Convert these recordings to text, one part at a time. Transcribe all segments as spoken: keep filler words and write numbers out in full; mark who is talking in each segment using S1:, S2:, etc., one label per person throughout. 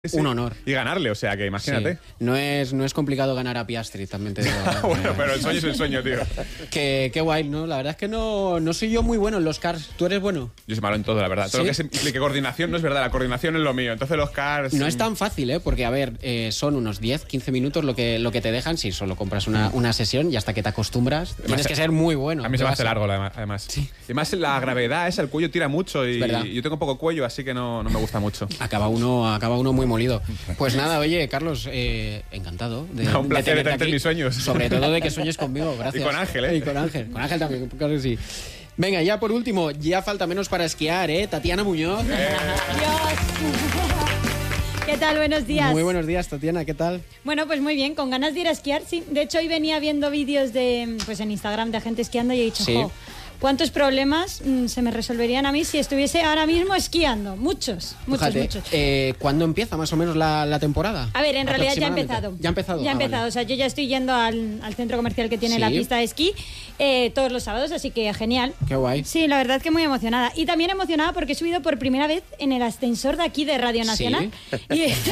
S1: Sí,
S2: un honor.
S1: Y ganarle, o sea, que imagínate.
S2: Sí. No es, no es complicado ganar a Piastri, también te digo.
S1: Bueno, pero el sueño es el sueño, tío.
S2: Qué, qué guay, ¿no? La verdad es que no, no soy yo muy bueno en los cars. ¿Tú eres bueno?
S1: Yo soy malo en todo, la verdad.
S2: ¿Sí?
S1: Todo lo que implique coordinación no es verdad, la coordinación es lo mío. Entonces los cars...
S2: No es tan fácil, ¿eh? Porque, a ver, eh, son unos diez, quince minutos lo que, lo que te dejan si solo compras una, una sesión y hasta que te acostumbras tienes que ser muy bueno.
S1: A mí se me hace largo, además.
S2: Sí.
S1: Y más la gravedad esa, el cuello tira mucho y,
S2: verdad.
S1: y yo tengo poco cuello, así que no, no me gusta mucho.
S2: Acaba uno, acaba uno muy molido. Pues nada, oye, Carlos, eh, encantado de,
S1: No, un placer
S2: de
S1: de tenerte en mis sueños.
S2: Sobre todo de que sueñes conmigo, gracias.
S1: Y con Ángel, ¿eh?
S2: Y con Ángel, con Ángel también, claro que sí. Venga, ya por último, ya falta menos para esquiar, ¿eh? Tatiana Muñoz.
S1: Eh.
S3: Dios. ¿Qué tal? Buenos días.
S2: Muy buenos días, Tatiana, ¿qué tal?
S3: Bueno, pues muy bien, con ganas de ir a esquiar, sí. De hecho, hoy venía viendo vídeos de, pues en Instagram de gente esquiando y he dicho,
S2: Sí.
S3: jo, ¿cuántos problemas mm, se me resolverían a mí si estuviese ahora mismo esquiando? Muchos, muchos,
S2: Fíjate,
S3: muchos.
S2: Eh, ¿Cuándo empieza más o menos la, la temporada?
S3: A ver, en realidad ya ha
S2: Aproximadamente.
S3: empezado.
S2: Ya ha empezado.
S3: Ya ha
S2: Ah,
S3: empezado.
S2: vale.
S3: O sea, yo ya estoy yendo al, al centro comercial que tiene
S2: Sí.
S3: la pista de esquí eh, todos los sábados, así que genial.
S2: Qué guay.
S3: Sí, la verdad es que muy emocionada. Y también emocionada porque he subido por primera vez en el ascensor de aquí de Radio Nacional. Y es,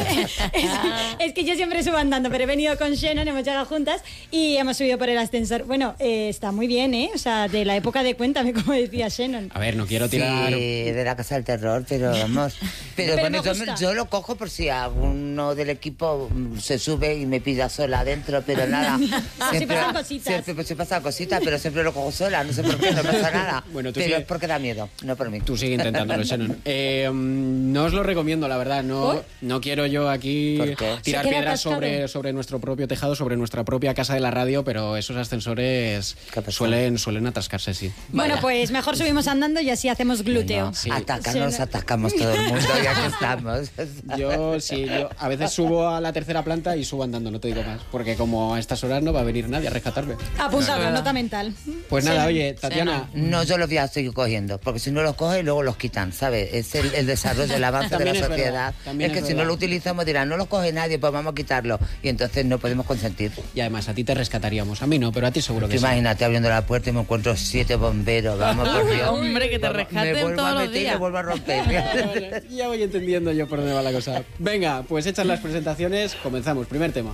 S3: es que yo siempre subo andando, pero he venido con Shannon, hemos llegado juntas y hemos subido por el ascensor. Bueno, eh, está muy bien, ¿eh? O sea, de la época de Cuéntame, como decía Shannon.
S2: A ver, no quiero tirar...
S4: Sí, de la Casa del Terror, pero vamos. Pero,
S3: Pero
S4: bueno,
S3: me
S4: yo,
S3: gusta.
S4: yo lo cojo por si alguno del equipo mm, se sube y me pilla sola adentro, pero nada.
S3: Si pasan cositas.
S4: Siempre, pues, si pasan cositas, pero siempre lo cojo sola, no sé por qué, no pasa nada.
S2: Bueno, tú
S4: pero
S2: sigue-
S4: es porque da miedo, no por mí.
S2: Tú sigue intentándolo, Shannon. Eh, mm, no os lo recomiendo, la verdad. No,
S3: ¿Por?
S2: no quiero yo aquí
S4: ¿Por qué?
S2: tirar
S3: Se queda
S2: piedras
S3: atascado.
S2: sobre, sobre nuestro propio tejado, sobre nuestra propia casa de la radio, pero esos ascensores
S4: ¿Qué ha pasado?
S2: suelen, suelen atascarse, sí.
S3: Bueno,
S4: Vaya.
S3: pues mejor subimos andando y así hacemos glúteo.
S4: No,
S2: Sí.
S4: atacan,
S3: Sí,
S4: nos
S3: no.
S4: atacamos todo el mundo, ya que estamos.
S2: Yo sí, yo a veces subo a la tercera planta y subo andando, no te digo más, porque como a estas horas no va a venir nadie a rescatarme.
S3: Apuntado, nota mental.
S2: Pues nada,
S3: Sí.
S2: oye, Tatiana,
S4: No, yo los voy a seguir cogiendo, porque si no los cogen, luego los quitan, ¿sabes? Es el, el desarrollo, el avance de
S2: También
S4: la
S2: es verdad,
S4: sociedad.
S2: también
S4: Es que
S2: es
S4: si no
S2: verdad.
S4: lo utilizamos dirán, no los coge nadie, pues vamos a quitarlo. Y entonces no podemos consentir.
S2: y además a ti te rescataríamos, a mí no, pero a ti seguro
S4: Tú
S2: que sí.
S4: imagínate abriendo la puerta y me encuentro siete bomberos, vamos por Dios.
S5: Hombre, que te
S4: Vamos,
S5: rescaten
S4: me vuelvo
S5: todos
S4: a
S5: los
S4: meter y
S5: días.
S4: me vuelvo a romper.
S2: Vale, ya voy entendiendo yo por dónde va la cosa. Venga, pues hechas las presentaciones, comenzamos. Primer tema.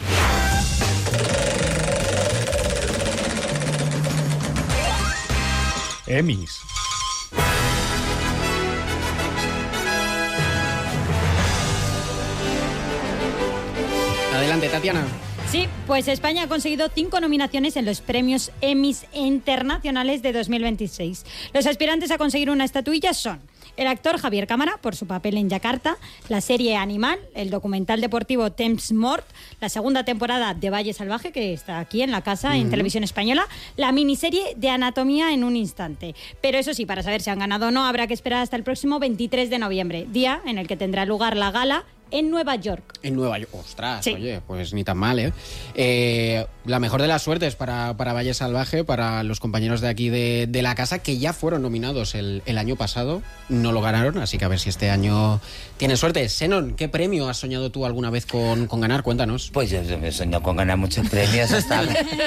S1: Emis.
S2: Adelante, Tatiana.
S3: Sí, pues España ha conseguido cinco nominaciones en los premios Emmys internacionales de dos mil veintiséis. Los aspirantes a conseguir una estatuilla son el actor Javier Cámara, por su papel en Yakarta, la serie Animal, el documental deportivo Temps Mort, la segunda temporada de Valle Salvaje, que está aquí en la casa, en Televisión Española, la miniserie de Anatomía en un instante. Pero eso sí, para saber si han ganado o no, habrá que esperar hasta el próximo veintitrés de noviembre, día en el que tendrá lugar la gala en Nueva York.
S2: En Nueva York. Ostras,
S3: Sí.
S2: oye, pues ni tan mal, ¿eh? Eh, la mejor de las suertes para, para Valle Salvaje, para los compañeros de aquí de, de la casa, que ya fueron nominados el, el año pasado. No lo ganaron, así que a ver si este año tienen suerte. Senon, ¿qué premio has soñado tú alguna vez con, con ganar? Cuéntanos.
S4: Pues yo, yo me sueño con ganar muchos premios hasta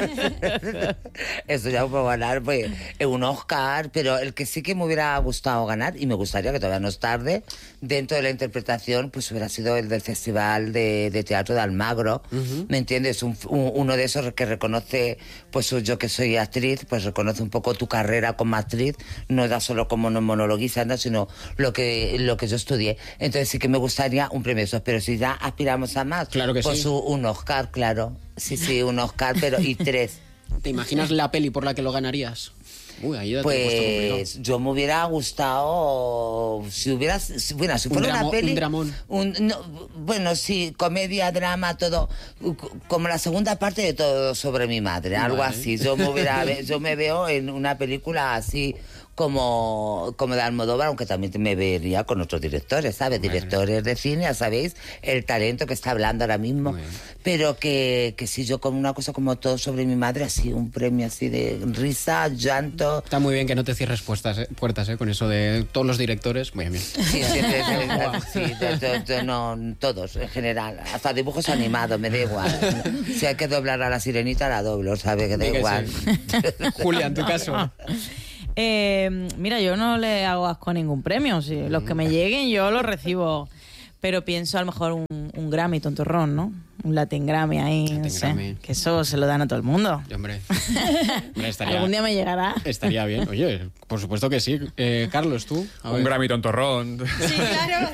S4: he soñado por ganar pues, un Oscar, pero el que sí que me hubiera gustado ganar, y me gustaría, que todavía no es tarde, dentro de la interpretación, pues hubiera sido el del Festival de, de Teatro de Almagro. ¿Me entiendes? Un, un- uno de esos que reconoce, pues yo que soy actriz, pues reconoce un poco tu carrera como actriz, no da solo como no monologuizando, sino lo que, lo que yo estudié. Entonces sí que me gustaría un premio de esos, pero si ya aspiramos a más,
S2: Claro que
S4: pues
S2: sí.
S4: un, un Oscar, claro. Sí, sí, un Oscar, pero y tres.
S2: ¿Te imaginas la peli por la que lo ganarías? Uy, ahí ya te he puesto complicado.
S4: Pues yo me hubiera gustado si hubiera si, bueno, si
S2: Un
S4: fuera
S2: dramo-
S4: una peli
S2: un dramón.
S4: un- no, bueno, sí, comedia, drama, todo c- como la segunda parte de Todo sobre mi madre, algo
S2: Vale.
S4: así. Yo me hubiera yo me veo en una película así como, como de Almodóvar, aunque también me vería con otros directores, ¿sabes? Directores de cine, ya sabéis, el talento que está hablando ahora mismo.
S2: Muy bien.
S4: Pero que, que si yo con una cosa como Todo sobre mi madre, así, un premio así de risa, llanto.
S2: Está muy bien que no te cierres puertas, eh, puertas eh, con eso de todos los directores. Muy bien.
S4: Sí, siempre, sí, de- de- de- no, todos, en general. Hasta dibujos animados, me da igual. Si hay que doblar a la sirenita, la doblo, ¿sabes? Que da
S2: Di que
S4: igual.
S2: sí. Julia, en tu caso.
S5: Eh, mira, yo no le hago asco a ningún premio. Si los que me lleguen, yo los recibo. pero pienso a lo mejor un, un Grammy tontorrón, ¿no? Un Latin Grammy ahí,
S2: Latin
S5: no sé.
S2: Grammy.
S5: Que eso se lo dan a todo el mundo.
S2: Hombre, hombre, estaría,
S5: Algún día me llegará.
S2: estaría bien. Oye, por supuesto que sí. Eh, Carlos, tú. A
S1: Un
S2: ver.
S1: Grammy tontorrón.
S3: Sí, claro.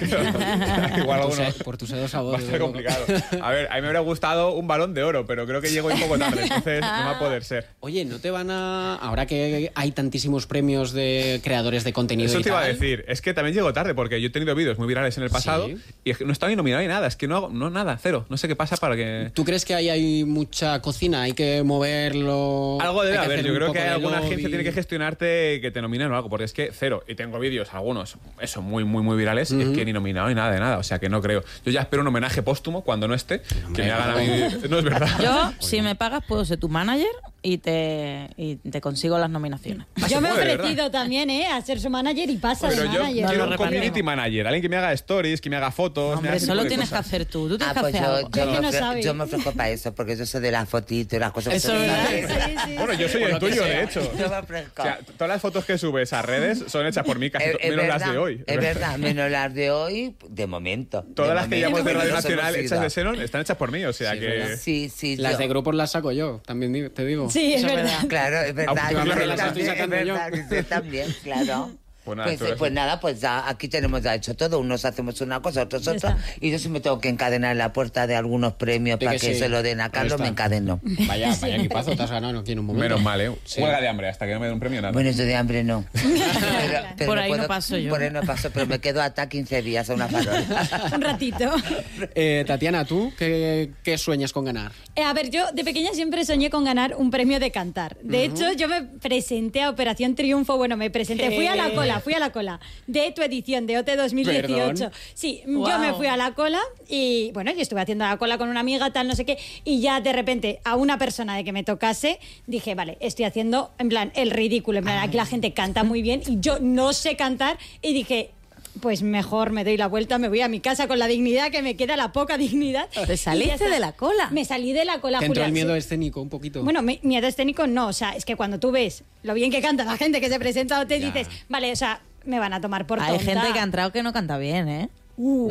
S1: Igual
S2: Por tu
S1: alguno.
S2: se- por tu sedosa voz,
S1: Va a
S2: desde
S1: ser
S2: luego.
S1: complicado. A ver, a mí me habría gustado un Balón de Oro, pero creo que llego un poco tarde, entonces no va a poder ser.
S2: Oye, ¿no te van a...? Ahora que hay tantísimos premios de creadores de contenido
S1: Eso
S2: y
S1: te iba a
S2: tal,
S1: decir. Es que también llego tarde, porque yo he tenido vídeos muy virales en el pasado
S2: Sí.
S1: y es que no estaba ni nominado ni nada. Es que no hago no, nada, cero. No sé qué pasa para que...
S2: ¿Tú crees que ahí hay mucha cocina? ¿Hay que moverlo?
S1: Algo debe
S2: hay que
S1: haber,
S2: hacer
S1: yo
S2: un
S1: creo
S2: poco
S1: que
S2: de
S1: alguna
S2: lobby?
S1: agencia tiene que gestionarte que te nominen o algo, porque es que cero. Y tengo vídeos, algunos, eso, muy, muy, muy virales, y es que ni nominado ni nada de nada, o sea que no creo. Yo ya espero un homenaje póstumo cuando no esté, que me hagan a mí... No es verdad.
S5: Yo, si me pagas, puedo ser tu manager y te, y te consigo las nominaciones.
S3: Yo me he
S1: puede,
S3: ofrecido también, ¿eh? A ser su manager y pasa
S1: Pero
S3: de
S1: yo
S3: manager.
S5: No
S1: quiero
S5: lo
S1: un
S5: repartimos.
S1: community manager, alguien que me haga stories, que me haga fotos... me
S5: Hombre,
S1: haga ese
S5: eso lo
S1: tipo de
S5: tienes que
S1: cosas.
S5: hacer tú. Tú tienes
S4: Ah,
S5: que
S4: pues
S5: hacer
S4: yo,
S5: algo.
S4: yo,
S3: Es que
S4: me
S3: no
S4: ofre-
S3: sabe.
S4: yo me ofrezco para eso, porque yo soy de las fotitos y las cosas.
S5: Eso
S4: que
S5: es verdad.
S3: Sí, sí, sí.
S1: Bueno, yo soy
S2: Por
S1: el
S2: lo que
S1: tuyo,
S2: sea.
S1: de hecho.
S4: Yo me
S1: O
S4: ofrezco.
S1: sea, todas las fotos que subes a redes son hechas por mí, casi
S4: Es-
S1: to-
S4: es
S1: menos las
S4: verdad,
S1: de hoy.
S4: Es verdad, menos las de hoy, de momento.
S1: Todas
S4: de
S1: las que
S4: momento,
S1: llamamos de
S4: porque
S1: Radio
S4: nos hemos
S1: Nacional
S4: ido.
S1: hechas de Xenon están hechas por mí, o sea
S2: Sí,
S1: que...
S2: ¿verdad?
S4: Sí, sí.
S2: Las
S4: yo-
S2: de grupos las saco yo, también di- te digo.
S3: Sí, es
S5: Eso es
S3: verdad.
S5: verdad.
S4: Claro, es verdad.
S1: Últimamente
S4: yo
S1: las
S4: también,
S2: estoy sacando
S4: es
S2: yo.
S4: verdad, que usted también, claro.
S1: Pues nada,
S4: Pues,
S1: tú eres-
S4: pues nada, pues ya aquí tenemos ya hecho todo. Unos hacemos una cosa, otros
S3: Ya
S4: otra.
S3: está.
S4: Y yo si me tengo que encadenar en la puerta de algunos premios
S2: Di
S4: para
S2: que
S4: que
S2: sí.
S4: se lo den a
S2: Ahí
S4: Carlos,
S2: está.
S4: me encadeno.
S2: Vaya, vaya equipazo, te has ganado aquí en un momento.
S1: Menos mal, ¿eh?
S2: Sí.
S1: Huelga de hambre, hasta que no me den un premio, nada.
S4: Bueno, yo de hambre no. Pero-
S5: Por ahí no
S4: puedo-
S5: paso yo.
S4: Por ahí no paso, pero me quedo hasta quince días a una farola.
S3: Un ratito.
S2: Eh, Tatiana, ¿tú qué, qué sueñas con ganar?
S3: Eh, a ver, yo de pequeña siempre soñé con ganar un premio de cantar. De hecho, yo me presenté a Operación Triunfo. Bueno, me presenté, fui a la cola, fui a la cola de tu edición de O T dos mil dieciocho.
S2: Perdón.
S3: Sí,
S5: Wow.
S3: yo me fui a la cola y bueno, yo estuve haciendo la cola con una amiga, tal, no sé qué, y ya de repente a una persona de que me tocase, dije, vale, estoy haciendo en plan el ridículo, en plan, aquí la gente canta muy bien y yo no sé cantar, y dije, pues mejor me doy la vuelta, me voy a mi casa con la dignidad que me queda, la poca dignidad.
S5: ¿Te
S3: Y ya
S5: saliste
S3: está.
S5: de la cola?
S3: Me salí de la cola,
S2: ¿Te entró
S3: Julia,
S2: el miedo
S3: sí.
S2: escénico un poquito?
S3: Bueno, mi- miedo escénico no, o sea, es que cuando tú ves lo bien que canta la gente que se presenta o te
S2: Ya.
S3: dices, vale, o sea, me van a tomar por
S5: Hay
S3: tonta.
S5: gente que ha entrado que no canta bien, ¿eh?
S3: Uh,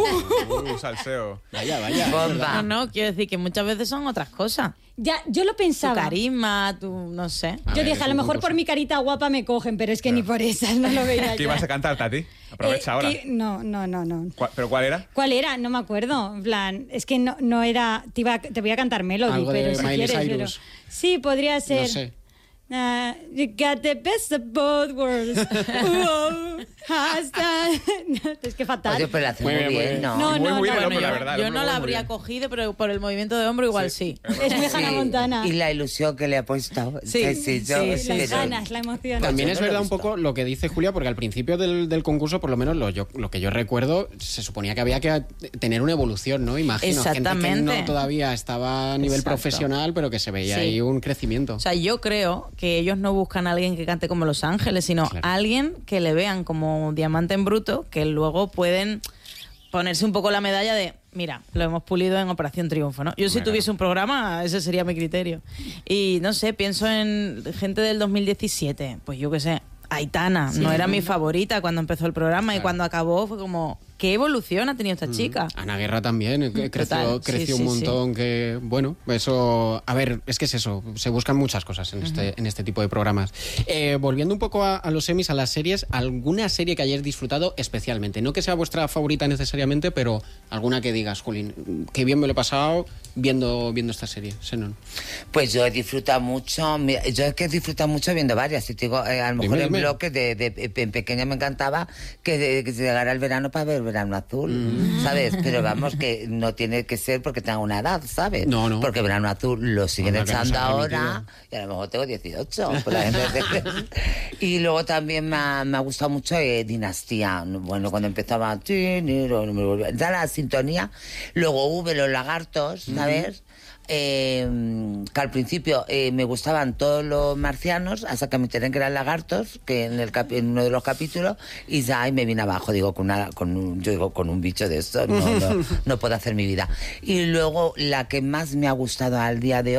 S1: Uh, salseo.
S2: Vaya, vaya.
S4: Bomba.
S5: No, no, quiero decir que muchas veces son otras cosas.
S3: ya, yo lo
S5: Tu
S3: pensaba.
S5: carisma, tu, no sé.
S2: A
S3: Yo
S2: ver,
S3: dije,
S2: es
S3: a lo
S2: un
S3: mejor
S2: concurso.
S3: por mi carita guapa me cogen, pero es que ni por esas no lo veía
S1: ¿Qué
S3: yo.
S1: ibas a cantar, Tati? Aprovecha
S3: Eh,
S1: ahora.
S3: que- no, no, no, no.
S1: ¿Cuál- ¿Pero cuál era?
S3: ¿Cuál era? No me acuerdo. En plan, es que no, no era. Te, iba, te voy a cantar Melody,
S2: Algo de
S3: pero si
S2: Miley
S3: quieres.
S2: Cyrus.
S3: Pero, sí, podría ser.
S2: No sé.
S3: Ah, you got the best of both worlds. Whoa, hasta... es que fatal.
S4: Oye, pero la hace
S2: Muy
S4: muy
S2: bien, muy
S4: bien,
S2: bien.
S4: ¿no?
S3: No,
S1: Muy, muy
S3: no,
S1: del
S3: no,
S1: hombre,
S5: yo
S1: la verdad. el
S5: yo
S1: hombre
S5: no
S1: muy
S5: la
S1: bien.
S5: habría cogido, pero por el movimiento de hombro igual sí.
S3: Es muy Hannah Montana.
S4: Y la ilusión que le ha puesto.
S5: Sí,
S4: yo-
S5: sí,
S3: Las
S4: pero-
S3: ganas, la emoción.
S2: También
S4: yo
S2: es
S4: no lo he
S2: verdad un
S4: visto.
S2: poco lo que dice Julia, porque al principio del, del concurso, por lo menos lo, yo, lo que yo recuerdo, se suponía que había que tener una evolución, ¿no? Imagino, gente que
S5: Exactamente.
S2: no todavía estaba a nivel
S5: Exacto.
S2: profesional, pero que se veía
S5: Sí.
S2: ahí un crecimiento.
S5: O sea, yo creo que ellos no buscan a alguien que cante como Los Ángeles, sino
S2: Claro.
S5: a alguien que le vean como diamante en bruto, que luego pueden ponerse un poco la medalla de, mira, lo hemos pulido en Operación Triunfo, ¿no? Yo si
S1: Bueno.
S5: tuviese un programa, ese sería mi criterio. Y no sé, pienso en gente del dos mil diecisiete, pues yo qué sé, Aitana, no era mi favorita cuando empezó el programa y
S2: Claro.
S5: cuando acabó fue como, ¿qué evolución ha tenido esta chica?
S2: Ana Guerra también, eh, que creció,
S5: Total, sí,
S2: creció
S5: sí,
S2: un montón, que bueno, eso, a ver, es que es eso, se buscan muchas cosas en, este, en este tipo de programas. Eh, volviendo un poco a, a los semis, a las series, ¿alguna serie que hayáis disfrutado especialmente? No que sea vuestra favorita necesariamente, pero alguna que digas, Jolín, qué bien me lo he pasado viendo, viendo esta serie, Xenon.
S4: Pues yo he disfrutado mucho, mira, yo es que he disfrutado mucho viendo varias, si te digo, eh, a lo mejor
S2: Dime,
S4: en
S2: dime.
S4: bloques, de, de, de- en pequeña me encantaba que, de- que se llegara el verano para ver Verano Azul,
S2: Mm.
S4: ¿sabes? Pero vamos, que no tiene que ser porque tenga una edad, ¿sabes?
S2: No, no.
S4: Porque Verano Azul lo siguen
S2: Anda, que no se
S4: echando
S2: ha
S4: ahora
S2: remitido.
S4: y a lo mejor tengo dieciocho. Pues la gente- y luego también me ha, me ha gustado mucho eh, Dinastía, bueno, cuando empezaba tiniro, no me volvía- da la sintonía, luego V, Los Lagartos, ¿sabes? Eh, que al principio eh, me gustaban todos los marcianos hasta que me enteré que eran lagartos, que en, el capi- en uno de los capítulos, y ya ahí me vine abajo, digo, con, una, con un, yo digo, con un bicho de esto no, no, no puedo hacer mi vida. Y luego la que más me ha gustado al día de hoy,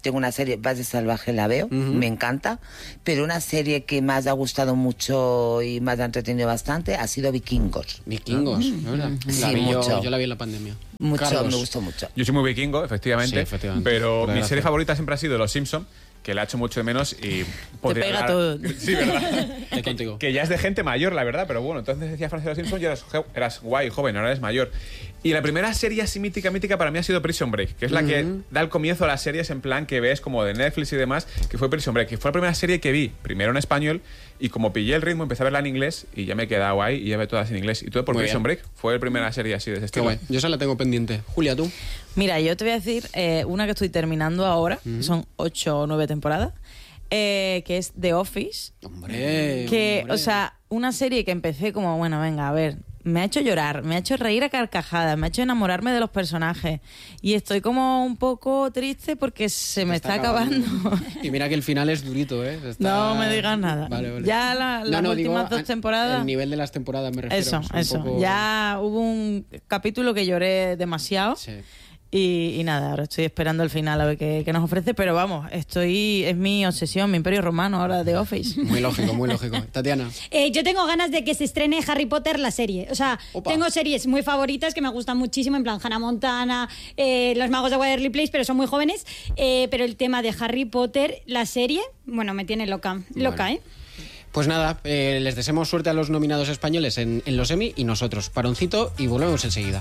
S4: tengo una serie, Valle Salvaje la veo, uh-huh. me encanta, pero una serie que más ha gustado mucho y más ha entretenido bastante ha sido Vikingos.
S2: Vikingos, ¿no? ¿verdad?
S4: Sí,
S2: la vi
S4: mucho.
S2: Yo, yo la vi en la pandemia.
S4: Mucho,
S2: Carlos.
S4: me gustó mucho.
S1: Yo soy muy vikingo, efectivamente,
S2: Sí, efectivamente.
S1: pero
S2: Por
S1: mi
S2: desgracia.
S1: serie favorita siempre ha sido Los Simpson, que la echo mucho de menos y... podría
S5: pega
S1: hablar-
S5: todo.
S1: Sí, ¿verdad?
S2: Estoy contigo.
S1: Que ya es de gente mayor, la verdad, pero bueno, entonces decía Francis de los Simpsons y eras, jo- eras guay, joven, ahora eres mayor. Y la primera serie así mítica, mítica para mí ha sido Prison Break, que es la que da el comienzo a las series en plan que ves como de Netflix y demás, que fue Prison Break, que fue la primera serie que vi, primero en español, y como pillé el ritmo, empecé a verla en inglés y ya me he quedado ahí y ya veo todas en inglés. Y todo por
S2: Muy
S1: Prison
S2: bien.
S1: Break, fue la primera serie así de ese
S2: Qué
S1: estilo.
S2: guay. Yo esa la tengo pendiente. Julia, ¿tú?
S5: Mira, yo te voy a decir eh, una que estoy terminando ahora, que son ocho o nueve temporadas, eh, que es The Office.
S2: Hombre.
S5: Que,
S2: hombre.
S5: o sea, una serie que empecé como, bueno, venga, a ver, me ha hecho llorar, me ha hecho reír a carcajadas, me ha hecho enamorarme de los personajes. Y estoy como un poco triste porque se me está, acabando.
S2: Y mira que el final es durito, ¿eh? Está-
S5: No me digas nada.
S2: Vale, vale.
S5: Ya la- las
S2: No, no, digo,
S5: últimas dos
S2: a-
S5: temporadas...
S2: El nivel de las temporadas me refiero.
S5: Eso,
S2: es un
S5: eso.
S2: poco-
S5: Ya hubo un capítulo que lloré demasiado.
S2: Sí.
S5: Y, y nada, ahora estoy esperando el final a ver qué, qué nos ofrece. Pero vamos, estoy es mi obsesión, mi imperio romano ahora de Office.
S2: Muy lógico, muy lógico. Tatiana.
S3: Eh, yo tengo ganas de que se estrene Harry Potter la serie. O sea,
S2: Opa.
S3: tengo series muy favoritas que me gustan muchísimo, en plan Hannah Montana, eh, Los Magos de Waverly Place, pero son muy jóvenes. Eh, pero el tema de Harry Potter, la serie, bueno, me tiene loca. Loca,
S2: Vale.
S3: ¿eh?
S2: Pues nada, eh, les deseamos suerte a los nominados españoles en, en los Emmy y nosotros. Paroncito y volvemos enseguida.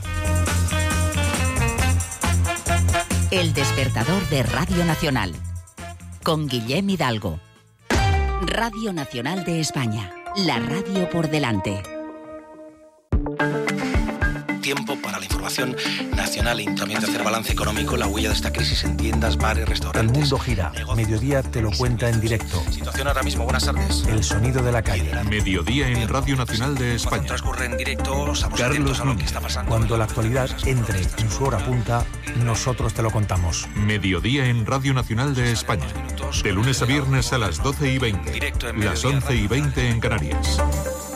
S6: El despertador de Radio Nacional. Con Guillem Hidalgo. Radio Nacional de España. La radio por delante.
S7: Tiempo para la información nacional y también de hacer balance económico, la huella de esta crisis en tiendas, bares, restaurantes.
S8: El mundo gira.
S7: negocios,
S8: Mediodía te lo cuenta en directo.
S7: Situación ahora mismo, buenas tardes.
S8: El sonido de la calle.
S9: Mediodía en Radio Nacional de
S7: España.
S9: España.
S7: Transcurre en directo, estamos
S9: Carlos
S7: atentos a lo que
S9: Núñez.
S7: está pasando.
S8: Cuando la actualidad entre en su hora punta, nosotros te lo contamos.
S9: Mediodía en Radio Nacional de España. De lunes a viernes a las doce y veinte.
S7: Directo en
S9: Las
S7: Mediodía
S9: once y veinte en Canarias.